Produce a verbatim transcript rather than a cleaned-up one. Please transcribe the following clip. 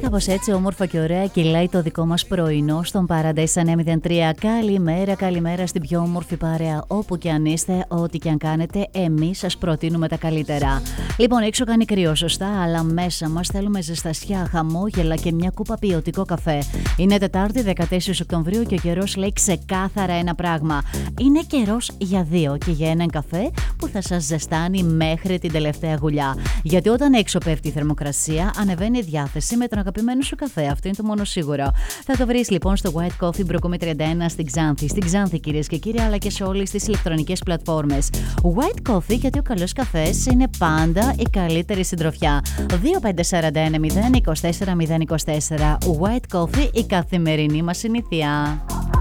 κάπως έτσι όμορφα και ωραία κυλάει το δικό μας πρωινό στον Paradise εννιά μηδέν τρία. Καλημέρα, καλημέρα στην πιο όμορφη παρέα. Όπου και αν είστε, ό,τι και αν κάνετε, εμείς σας προτείνουμε τα καλύτερα. Λοιπόν, έξω κάνει κρύο, σωστά, αλλά μέσα μας θέλουμε ζεστασιά, χαμόγελα και μια κούπα ποιοτικό καφέ. Είναι Τετάρτη δεκατέσσερις Οκτωβρίου και ο καιρός λέει ξεκάθαρα ένα πράγμα. Είναι καιρός για δύο και για έναν καφέ που θα σας ζεστάνει μέχρι την τελευταία γουλιά. Γιατί όταν έξω πέφτει η θερμοκρασία, ανεβαίνει η διάθεση με τον αγαπημένο σου καφέ. Αυτό είναι το μόνο σίγουρο. Θα το βρεις λοιπόν στο White Coffee Μπροκομή τριάντα ένα στην Ξάνθη. Στην Ξάνθη, κυρίες και κύριοι, αλλά και σε όλες τις ηλεκτρονικές πλατφόρμες. White Coffee, γιατί ο καλός καφές είναι πάντα η καλύτερη συντροφιά. δύο πέντε τέσσερα ένα μηδέν δύο τέσσερα μηδέν δύο τέσσερα. White Coffee, η καθημερινή μας συνήθεια.